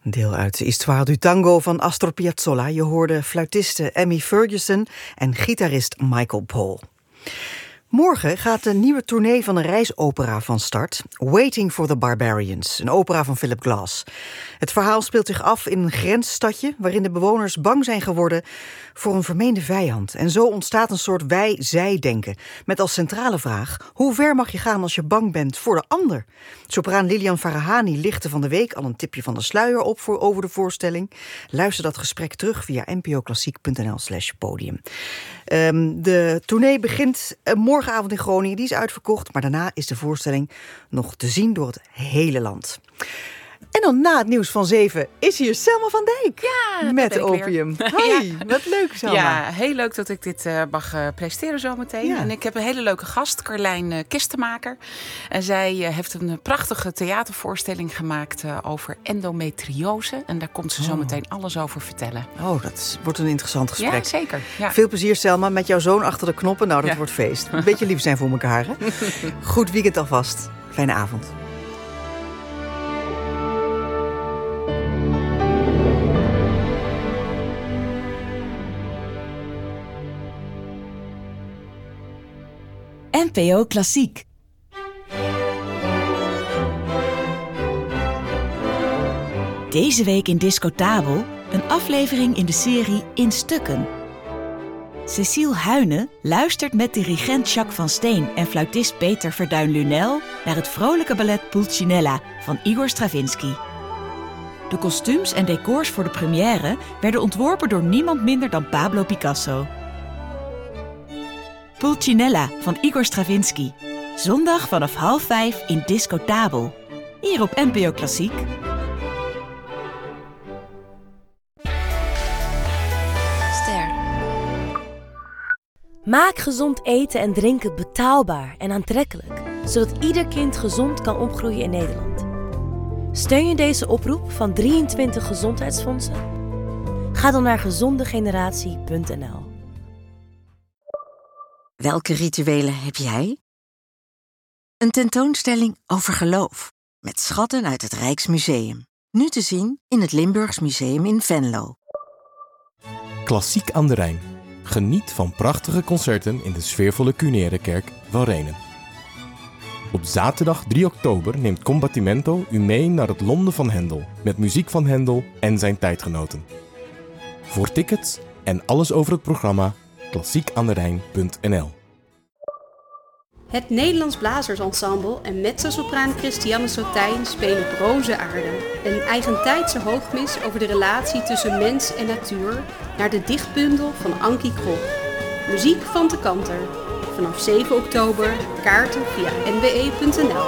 Deel uit de Histoire du Tango van Astor Piazzolla. Je hoorde fluitiste Emmy Ferguson en gitarist Michael Paul. Morgen gaat de nieuwe tournee van een reisopera van start. Waiting for the Barbarians, een opera van Philip Glass. Het verhaal speelt zich af in een grensstadje waarin de bewoners bang zijn geworden voor een vermeende vijand. En zo ontstaat een soort wij-zij-denken. Met als centrale vraag: hoe ver mag je gaan als je bang bent voor de ander? Sopraan Lilian Farahani lichtte van de week al een tipje van de sluier op over de voorstelling. Luister dat gesprek terug via npoklassiek.nl/podium. De tournee begint morgenavond in Groningen. Die is uitverkocht, maar daarna is de voorstelling nog te zien door het hele land. En dan na het nieuws van 7 is hier Selma van Dijk. Ja, met Opium. Hoi, ja. Wat leuk, Selma. Ja, heel leuk dat ik dit mag presenteren zometeen. Ja. En ik heb een hele leuke gast, Carlijn Kistenmaker. En zij heeft een prachtige theatervoorstelling gemaakt over endometriose. En daar komt ze zometeen alles over vertellen. Oh, dat wordt een interessant gesprek. Ja, zeker. Ja. Veel plezier, Selma, met jouw zoon achter de knoppen. Nou, dat wordt feest. Een beetje lief zijn voor elkaar, hè? Goed weekend alvast. Fijne avond. NPO Klassiek. Deze week in Discotabel een aflevering in de serie In Stukken. Cécile Huyne luistert met dirigent Jacques van Steen en fluitist Peter Verduin-Lunel naar het vrolijke ballet Pulcinella van Igor Stravinsky. De kostuums en decors voor de première werden ontworpen door niemand minder dan Pablo Picasso. Pulcinella van Igor Stravinsky. Zondag vanaf 4:30 in Discotabel. Hier op NPO Klassiek. Ster. Maak gezond eten en drinken betaalbaar en aantrekkelijk, zodat ieder kind gezond kan opgroeien in Nederland. Steun je deze oproep van 23 gezondheidsfondsen? Ga dan naar gezondegeneratie.nl. Welke rituelen heb jij? Een tentoonstelling over geloof, met schatten uit het Rijksmuseum. Nu te zien in het Limburgs Museum in Venlo. Klassiek aan de Rijn. Geniet van prachtige concerten in de sfeervolle Cuneere kerk van Renen. Op zaterdag 3 oktober neemt Combattimento u mee naar het Londen van Händel, met muziek van Händel en zijn tijdgenoten. Voor tickets en alles over het programma klassiekaanderijn.nl. Het Nederlands Blazersensemble en mezzosopraan Christiane Sotijn spelen Broze Aarde. Een eigentijdse hoogmis over de relatie tussen mens en natuur naar de dichtbundel van Ankie Krop. Muziek van de Kanter. Vanaf 7 oktober, kaarten via nwe.nl.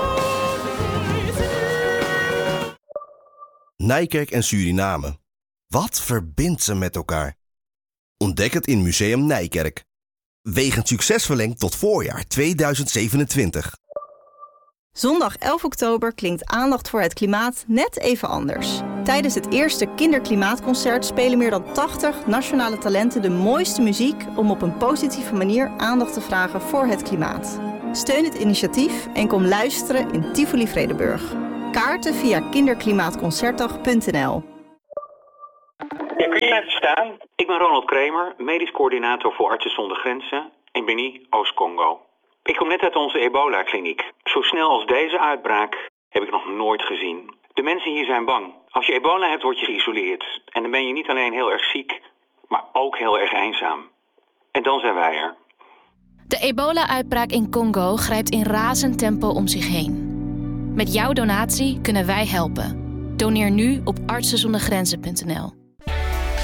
Nijkerk en Suriname. Wat verbindt ze met elkaar? Ontdek het in Museum Nijkerk. Wegend succes verlengd tot voorjaar 2027. Zondag 11 oktober klinkt aandacht voor het klimaat net even anders. Tijdens het eerste kinderklimaatconcert spelen meer dan 80 nationale talenten de mooiste muziek om op een positieve manier aandacht te vragen voor het klimaat. Steun het initiatief en kom luisteren in Tivoli Vredenburg. Kaarten via kinderklimaatconcertdag.nl. Ja, kun je mij verstaan? Ik ben Ronald Kramer, medisch coördinator voor Artsen zonder Grenzen in Beni, Oost-Congo. Ik kom net uit onze ebola-kliniek. Zo snel als deze uitbraak heb ik nog nooit gezien. De mensen hier zijn bang. Als je ebola hebt, word je geïsoleerd. En dan ben je niet alleen heel erg ziek, maar ook heel erg eenzaam. En dan zijn wij er. De ebola-uitbraak in Congo grijpt in razend tempo om zich heen. Met jouw donatie kunnen wij helpen. Doneer nu op artsenzondergrenzen.nl.